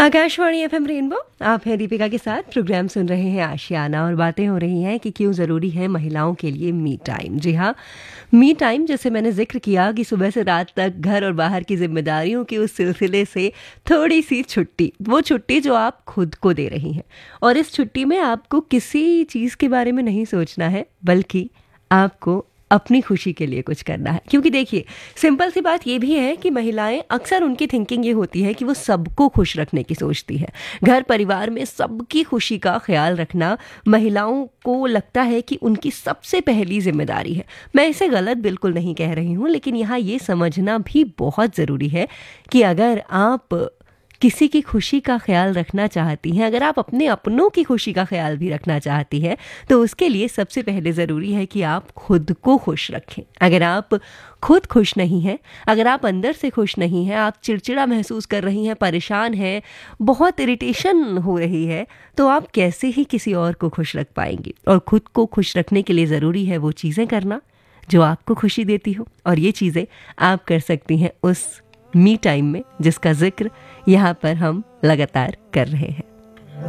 Akashvani FM rainbow, आप हैं दीपिका के साथ। प्रोग्राम सुन रहे हैं आशियाना और बातें हो रही हैं कि क्यों ज़रूरी है महिलाओं के लिए मी टाइम। जी हाँ, मी टाइम, जैसे मैंने जिक्र किया कि सुबह से रात तक घर और बाहर की जिम्मेदारियों के उस सिलसिले से थोड़ी सी छुट्टी, वो छुट्टी जो आप खुद को दे रही हैं। और इस छुट्टी में आपको किसी चीज़ के बारे में नहीं सोचना है, बल्कि आपको अपनी खुशी के लिए कुछ करना है। क्योंकि देखिए, सिंपल सी बात ये भी है कि महिलाएं अक्सर, उनकी थिंकिंग ये होती है कि वो सबको खुश रखने की सोचती है। घर परिवार में सबकी खुशी का ख्याल रखना महिलाओं को लगता है कि उनकी सबसे पहली जिम्मेदारी है। मैं इसे गलत बिल्कुल नहीं कह रही हूँ, लेकिन यहाँ ये समझना भी बहुत ज़रूरी है कि अगर आप किसी की खुशी का ख्याल रखना चाहती हैं, अगर आप अपने अपनों की खुशी का ख्याल भी रखना चाहती हैं, तो उसके लिए सबसे पहले ज़रूरी है कि आप खुद को खुश रखें। अगर आप खुद खुश नहीं हैं, अगर आप अंदर से खुश नहीं हैं, आप चिड़चिड़ा महसूस कर रही हैं, परेशान हैं, बहुत इरिटेशन हो रही है, तो आप कैसे ही किसी और को खुश रख पाएंगी। और खुद को खुश रखने के लिए ज़रूरी है वो चीज़ें करना जो आपको खुशी देती हो। और ये चीज़ें आप कर सकती हैं उस मी टाइम में, जिसका जिक्र यहाँ पर हम लगातार कर रहे हैं।